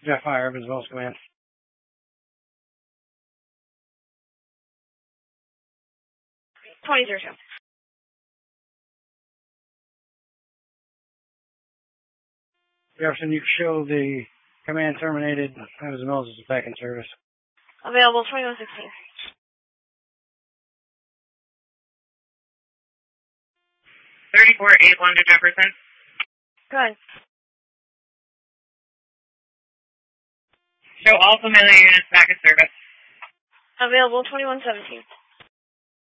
Jeff Fire, Visibility Command. Jefferson, you can show the command terminated. As well as back in service. Available 2116. 3481 to Jefferson. Go ahead. Show all familiar units back in service. Available 2117.